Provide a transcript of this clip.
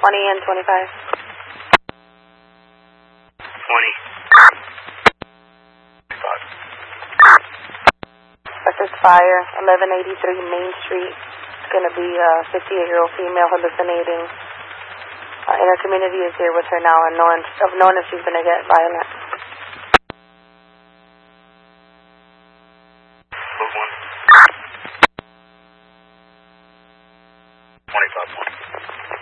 20 and 25. 20. This is fire, 1183 Main Street. It's going to be a 58-year-old female hallucinating. And her community is here with her now and knowing if she's going to get violent. 25.